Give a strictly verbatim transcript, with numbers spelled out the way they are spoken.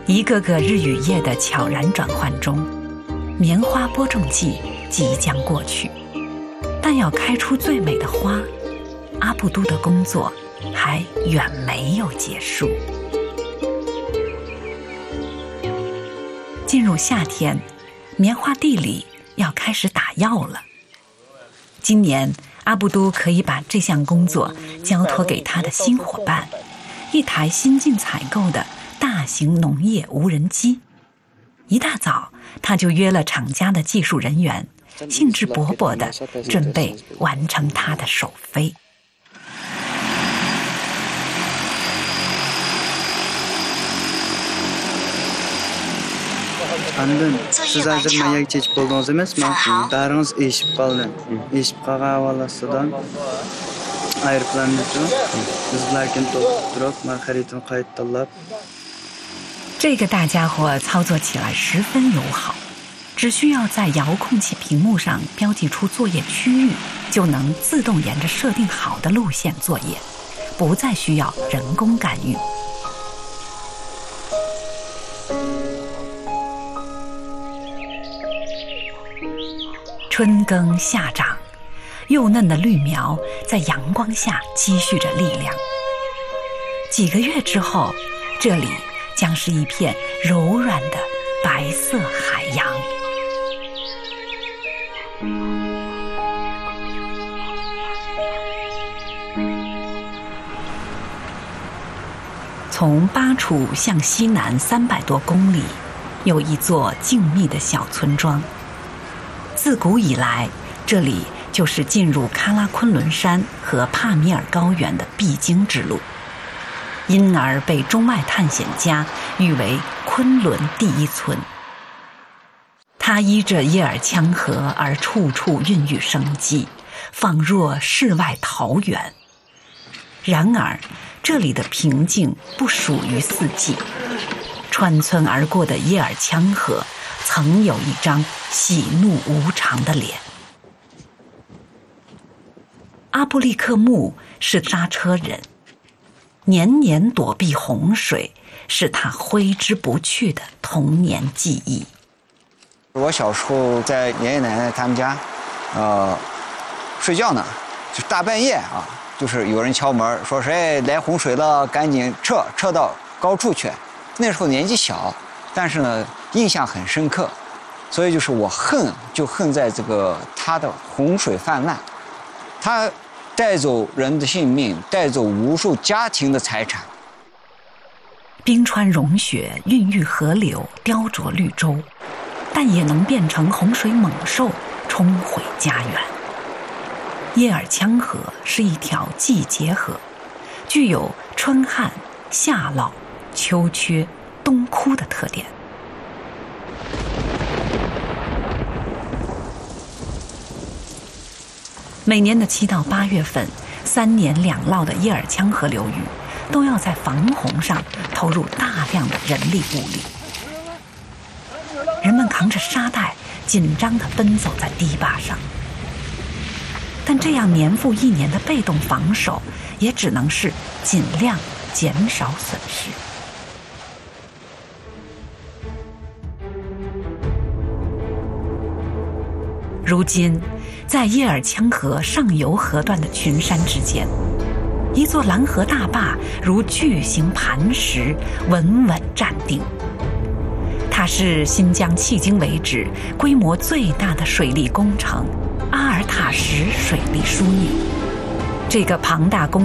一个个日与夜的悄然转换中，棉花播种季即将过去，但要开出最美的花，阿布都的工作还远没有结束。进入夏天，棉花地里要开始打药了。今年阿布都可以把这项工作交托给他的新伙伴，一台新近采购的大型农业无人机。一大早，他就约了厂家的技术人员，兴致勃勃地准备完成他的首飞。 Andın siz hozir menga chechib qoldingiz emasmi? Daringiz eshib qoldi. Eshib qolgan avvalasidan aeroplanni biz bilan turib, men xaritani qaytarlab。 这个大家伙操作起来十分友好，只需要在遥控器屏幕上标记出作业区域，就能自动沿着设定好的路线作业，不再需要人工干预。春耕夏长，幼嫩的绿苗在阳光下积蓄着力量。几个月之后，这里将是一片柔软的白色海洋。从巴楚向西南三百多公里，有一座静谧的小村庄。自古以来，这里就是进入喀拉昆仑山和帕米尔高原的必经之路，因而被中外探险家誉为昆仑第一村。它依着叶尔羌河而处处孕育生机，仿若世外桃源。然而，这里的平静不属于四季，穿村而过的叶尔羌河曾有一张喜怒无常的脸。阿布利克木是刹车人，年年躲避洪水是他挥之不去的童年记忆。 我小时候在爷爷奶奶他们家，呃，睡觉呢，就大半夜啊，就是有人敲门说谁来洪水了，赶紧撤，撤到高处去。那时候年纪小，但是呢印象很深刻，所以就是我恨就恨在这个它的洪水泛滥，它带走人的性命，带走无数家庭的财产。 冰川融雪孕育河流，雕琢绿洲，但也能变成洪水猛兽，冲毁家园。叶尔羌河是一条季节河，具有春旱、夏涝、秋缺、冬枯的特点。每年的七到八月份，三年两涝的叶尔羌河流域都要在防洪上投入大量的人力物力。人们扛着沙袋，紧张地奔走在堤坝上。但这样年复一年的被动防守，也只能是尽量减少损失。如今，在叶尔羌河上游河段的群山之间，一座拦河大坝如巨型磐石，稳稳站定。它是新疆迄今为止规模最大的水利工程——阿尔塔什水利枢纽。这个庞大工